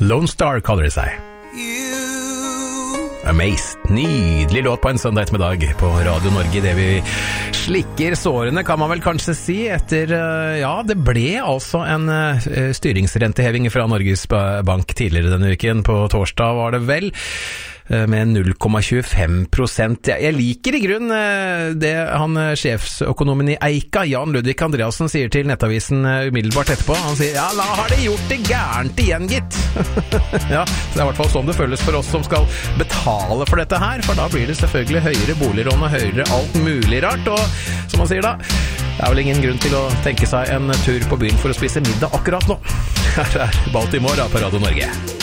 Lone Star kaller det seg. Amazed. Nydelig låt på en søndag ettermiddag på Radio Norge. Det vi slikker sårene, kan man vel kanskje si, etter, det ble altså en styringsrenteheving fra Norges Bank tidligere denne uken. På torsdag var det vel, med 0,25%. Jeg liker i grunn det han sjefsøkonomen i Eika, Jan Ludvig Andreasen, sier til Nettavisen umiddelbart etterpå. Han sier, ja, da har de gjort det gærent igjen, gitt. Ja, det er i hvert fall sånn det føles for oss som skal betale for dette her, for da blir det selvfølgelig høyere boliglån og høyere alt mulig rart, og som han sier da, det er vel ingen grunn til å tenke seg en tur på byen for å spise middag akkurat nå. Her er Baltimore på Radio Norge.